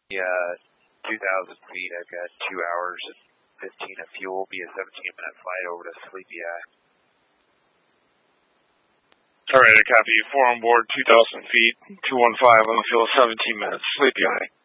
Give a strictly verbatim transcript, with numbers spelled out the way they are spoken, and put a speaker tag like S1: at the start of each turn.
S1: uh, two thousand feet. I've got two hours and fifteen of fuel. Be a seventeen minute flight over to Sleepy Eye.
S2: All right, I copy. Four on board, two thousand feet, two one five on the fuel, seventeen minutes. Sleepy Eye.